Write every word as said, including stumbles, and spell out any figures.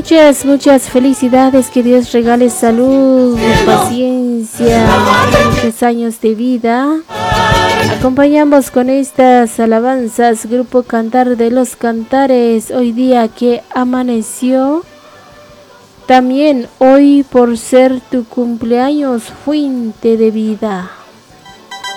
Muchas, muchas felicidades, que Dios regale salud, paciencia, muchos años de vida. Acompañamos con estas alabanzas, Grupo Cantar de los Cantares, hoy día que amaneció. También hoy por ser tu cumpleaños, fuente de vida.